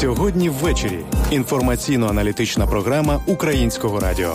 Сьогодні ввечері. Інформаційно-аналітична програма Українського радіо.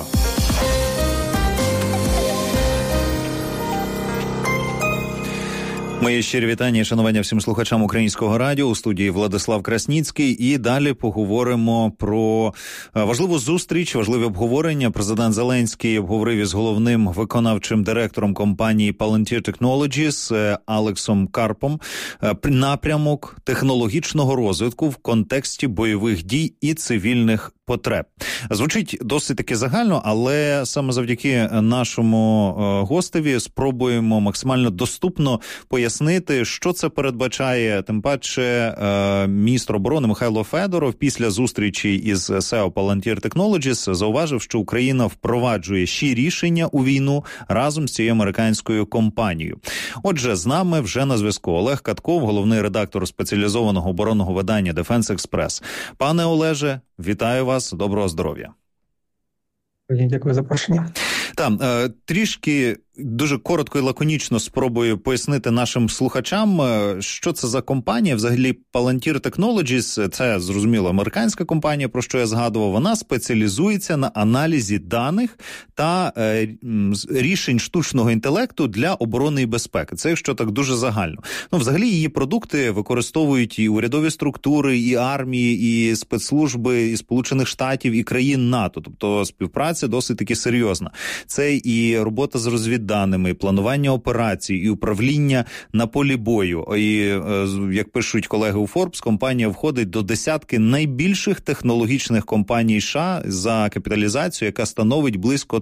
Мої щирі вітання і шанування всім слухачам Українського радіо. У студії Владислав Красніцький. І далі поговоримо про важливу зустріч, важливі обговорення. Президент Зеленський обговорив із головним виконавчим директором компанії Palantir Technologies Алексом Карпом напрямок технологічного розвитку в контексті бойових дій і цивільних потреб. Звучить досить таки загально, але саме завдяки нашому гостеві спробуємо максимально доступно пояснити, що це передбачає. Тим паче міністр оборони Михайло Федоров після зустрічі із CEO Palantir Technologies зауважив, що Україна впроваджує ще рішення у війну разом з цією американською компанією. Отже, з нами вже на зв'язку Олег Катков, головний редактор спеціалізованого оборонного видання Defense Express. Пане Олеже, вітаю вас, доброго здоров'я. Дякую за запрошення. Там трішки дуже коротко і лаконічно спробую пояснити нашим слухачам, що це за компанія. Взагалі Palantir Technologies – це, зрозуміло, американська компанія, про що я згадував. Вона спеціалізується на аналізі даних та рішень штучного інтелекту для оборони і безпеки. Це якщо так дуже загально. Взагалі її продукти використовують і урядові структури, і армії, і спецслужби, і Сполучених Штатів, і країн НАТО. Тобто співпраця досить таки серйозна. Це і робота з розвідданими, і планування операцій, і управління на полі бою. І, як пишуть колеги у Forbes, компанія входить до десятки найбільших технологічних компаній США за капіталізацію, яка становить близько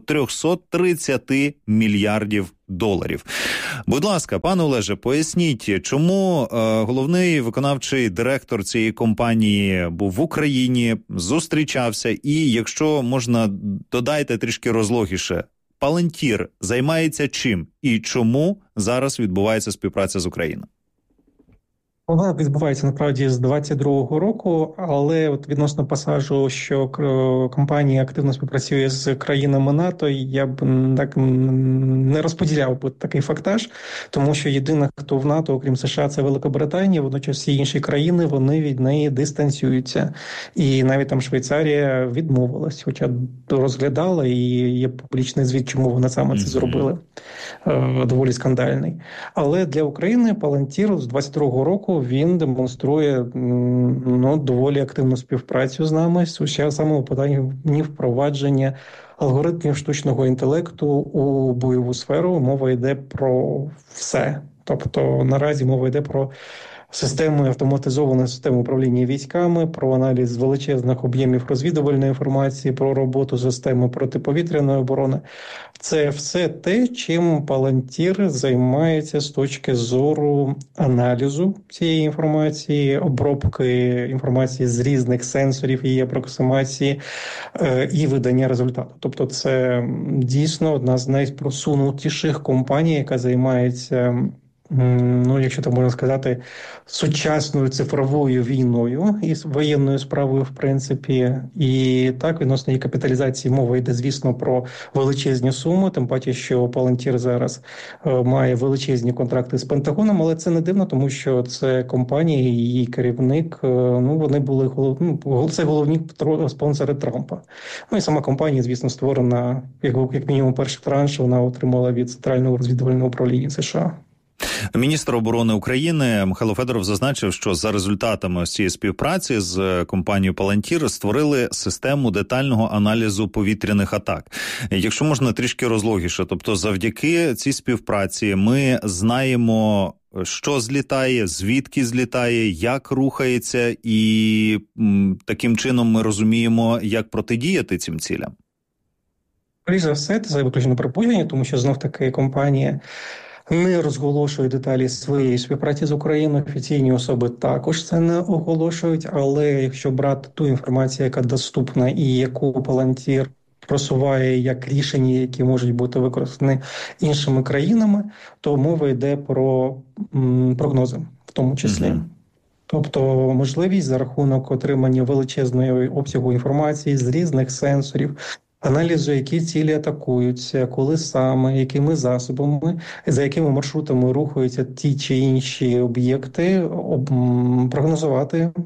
330 мільярдів доларів. Будь ласка, пане Олеже, поясніть, чому головний виконавчий директор цієї компанії був в Україні, зустрічався, і, якщо можна, додайте трішки розлогіше, Palantir займається чим і чому зараз відбувається співпраця з Україною? Вона відбувається, насправді, з 22-го року, але от відносно пасажу, що компанія активно співпрацює з країнами НАТО, я б так не розподіляв би такий фактаж, тому що єдине, хто в НАТО, окрім США, це Великобританія, водночас всі інші країни, вони від неї дистанціюються. І навіть там Швейцарія відмовилась, хоча розглядала, і є публічний звіт, чому вони саме це зробили, доволі скандальний. Але для України Palantir з 22-го року він демонструє доволі активну співпрацю з нами у самому питанні впровадження алгоритмів штучного інтелекту у бойову сферу. Мова йде про все. Тобто наразі мова йде про автоматизовану систему управління військами, про аналіз величезних об'ємів розвідувальної інформації, про роботу системи протиповітряної оборони. Це все те, чим Palantir займається з точки зору аналізу цієї інформації, обробки інформації з різних сенсорів, її апроксимації і видання результату. Тобто це дійсно одна з найпросунутіших компаній, яка займається, якщо так можна сказати, сучасною цифровою війною і воєнною справою, в принципі. І так, відносно її капіталізації мова йде, звісно, про величезні суми, тим паче, що Palantir зараз має величезні контракти з Пентагоном, але це не дивно, тому що це компанія і її керівник, вони були це головні спонсори Трампа. І сама компанія, звісно, створена, як мінімум перший транш вона отримала від Центрального розвідувального управління США. Міністр оборони України Михайло Федоров зазначив, що за результатами цієї співпраці з компанією Palantir створили систему детального аналізу повітряних атак. Якщо можна трішки розлогіше, тобто завдяки цій співпраці ми знаємо, що злітає, звідки злітає, як рухається, і таким чином ми розуміємо, як протидіяти цим цілям. Скоріше за все, це виключно припущення, тому що знов-таки компанія не розголошує деталі своєї співпраці з Україною, офіційні особи також це не оголошують, але якщо брати ту інформацію, яка доступна і яку Palantir просуває як рішення, які можуть бути використані іншими країнами, то мова йде про прогнози в тому числі. Тобто можливість за рахунок отримання величезної обсягу інформації з різних сенсорів, аналізу, які цілі атакуються, коли саме, якими засобами, за якими маршрутами рухаються ті чи інші об'єкти, прогнозувати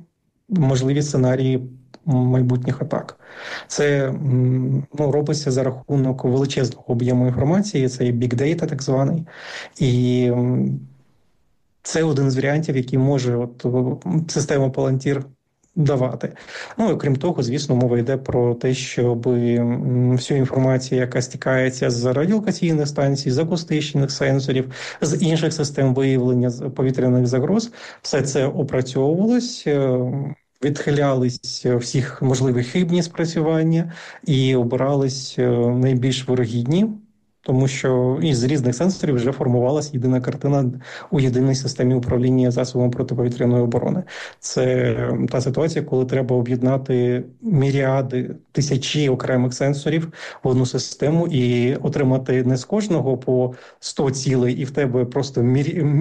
можливі сценарії майбутніх атак. Це робиться за рахунок величезного об'єму інформації, це і Big Data так званий. І це один з варіантів, який може система Palantir давати. Ну, і крім того, звісно, мова йде про те, щоб всю інформацію, яка стікається з радіолокаційних станцій, з акустичних сенсорів, з інших систем виявлення повітряних загроз, все це опрацьовувалось, відхилялись всіх можливих хибні спрацювання і обирались найбільш вирогідні, тому що із різних сенсорів вже формувалася єдина картина у єдиній системі управління засобами протиповітряної оборони. Це та ситуація, коли треба об'єднати міріади, тисячі окремих сенсорів в одну систему і отримати не з кожного по 100 цілей, і в тебе просто